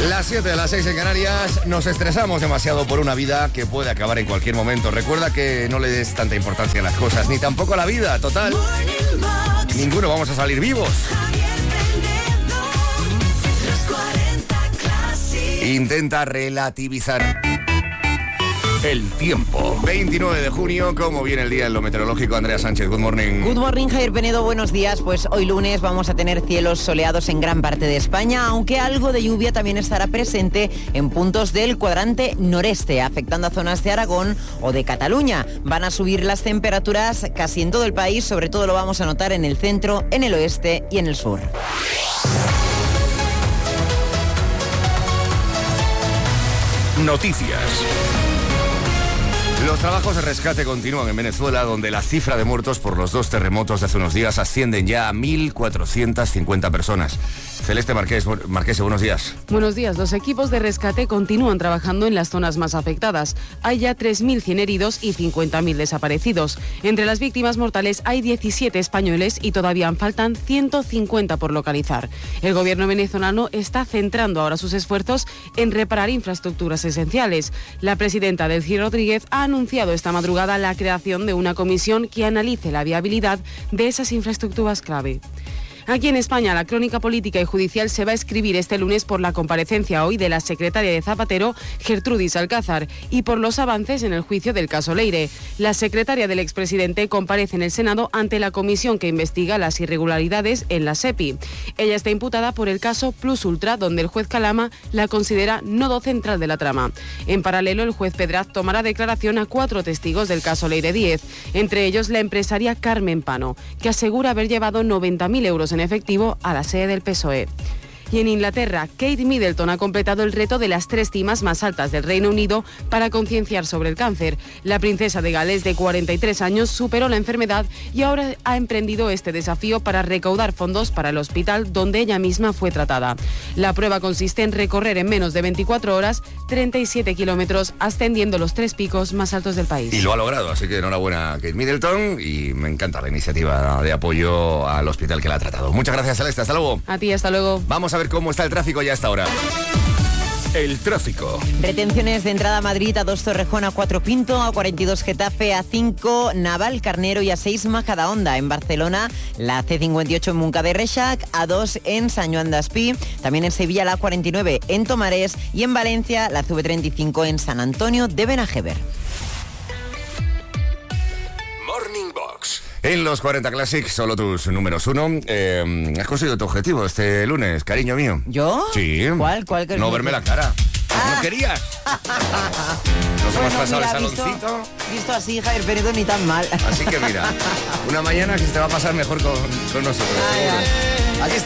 Las 7 de las 6 en Canarias. Nos estresamos demasiado por una vida que puede acabar en cualquier momento. Recuerda que no le des tanta importancia a las cosas, ni tampoco a la vida, total. Ninguno vamos a salir vivos. Intenta relativizar el tiempo. 29 de junio, ¿cómo viene el día en lo meteorológico? Andrea Sánchez, good morning. Good morning, Javier Penedo, buenos días. Pues hoy lunes vamos a tener cielos soleados en gran parte de España, aunque algo de lluvia también estará presente en puntos del cuadrante noreste, afectando a zonas de Aragón o de Cataluña. Van a subir las temperaturas casi en todo el país, sobre todo lo vamos a notar en el centro, en el oeste y en el sur. Noticias. Los trabajos de rescate continúan en Venezuela, donde la cifra de muertos por los 2 terremotos de hace unos días ascienden ya a 1.450 personas. Celeste Marqués, buenos días. Buenos días. Los equipos de rescate continúan trabajando en las zonas más afectadas. Hay ya 3.100 heridos y 50.000 desaparecidos. Entre las víctimas mortales hay 17 españoles y todavía faltan 150 por localizar. El gobierno venezolano está centrando ahora sus esfuerzos en reparar infraestructuras esenciales. La presidenta Delcy Rodríguez ha anunciado esta madrugada la creación de una comisión que analice la viabilidad de esas infraestructuras clave. Aquí en España, la crónica política y judicial se va a escribir este lunes por la comparecencia hoy de la secretaria de Zapatero, Gertrudis Alcázar, y por los avances en el juicio del caso Leire. La secretaria del expresidente comparece en el Senado ante la comisión que investiga las irregularidades en la SEPI. Ella está imputada por el caso Plus Ultra, donde el juez Calama la considera nodo central de la trama. En paralelo, el juez Pedraz tomará declaración a 4 testigos del caso Leire 10, entre ellos la empresaria Carmen Pano, que asegura haber llevado 90.000 euros en efectivo a la sede del PSOE. Y en Inglaterra, Kate Middleton ha completado el reto de las 3 cimas más altas del Reino Unido para concienciar sobre el cáncer. La princesa de Gales, de 43 años, superó la enfermedad y ahora ha emprendido este desafío para recaudar fondos para el hospital donde ella misma fue tratada. La prueba consiste en recorrer en menos de 24 horas 37 kilómetros, ascendiendo los 3 picos más altos del país. Y lo ha logrado, así que enhorabuena a Kate Middleton y me encanta la iniciativa de apoyo al hospital que la ha tratado. Muchas gracias, Celeste, hasta luego. A ti, hasta luego. Vamos a ver cómo está el tráfico ya hasta ahora. El tráfico. Retenciones de entrada a Madrid, a 2 Torrejón, a 4 Pinto, a 42 Getafe, a 5 Naval Carnero y a 6 Majadahonda. En Barcelona, la C58 en Munca de Reixac, a 2 en Sant Joan d'Espí, también en Sevilla la 49 en Tomarés y en Valencia la CV35 en San Antonio de Benajever. Morning Box. En los 40 Classic, solo tus números 1. ¿Has conseguido tu objetivo este lunes, cariño mío? ¿Yo? Sí. ¿Cuál? No verme la cara. ¿No querías? Nos hemos pasado el saloncito. Visto así, Javier Penedo, ni tan mal. Así que mira, una mañana que se te va a pasar mejor con nosotros. Aquí está.